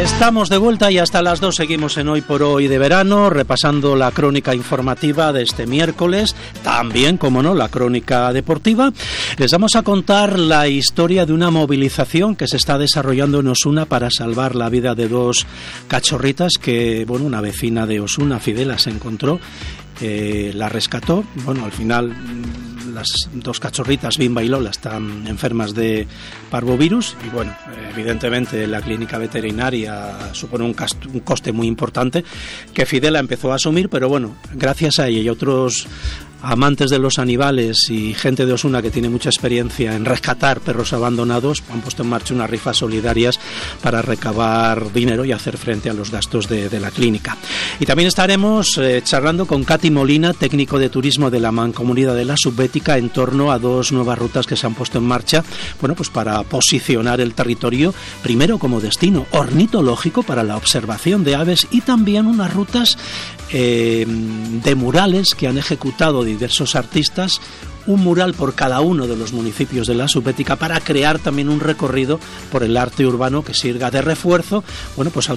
Estamos de vuelta y hasta las 2 seguimos en Hoy por Hoy de verano, repasando la crónica informativa de este miércoles, también, como no, la crónica deportiva. Les vamos a contar la historia de una movilización que se está desarrollando en Osuna para salvar la vida de dos cachorritas que, bueno, una vecina de Osuna, Fidela, se encontró, la rescató. Bueno, al final las dos cachorritas, Bimba y Lola, están enfermas de parvovirus y, bueno, evidentemente la clínica veterinaria supone un coste muy importante que Fidela empezó a asumir, pero bueno, gracias a ella y otros amantes de los animales y gente de Osuna que tiene mucha experiencia en rescatar perros abandonados, han puesto en marcha unas rifas solidarias para recabar dinero y hacer frente a los gastos de la clínica. Y también estaremos charlando con Katy Molina, técnico de turismo de la Mancomunidad de la Subbética, en torno a dos nuevas rutas que se han puesto en marcha, bueno, pues para posicionar el territorio primero como destino ornitológico para la observación de aves y también unas rutas de murales que han ejecutado diversos artistas, un mural por cada uno de los municipios de la Subbética para crear también un recorrido por el arte urbano que sirva de refuerzo, bueno, pues al